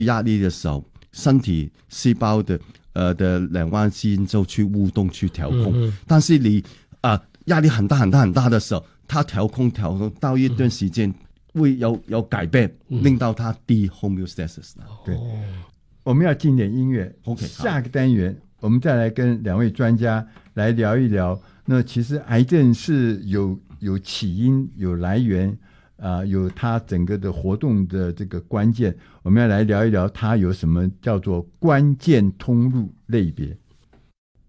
压力的时候，身体细胞的两弯基因就去互动去调控。但是你压力很大很大很大的时候，它调控到一段时间会有改变，令到它低 homeostasis。 对，我们要进点音乐。 OK， 下个单元我们再来跟两位专家来聊一聊。那其实癌症是有起因、有来源有它整个的活动的这个关键。我们要来聊一聊它有什么叫做关键通路类别。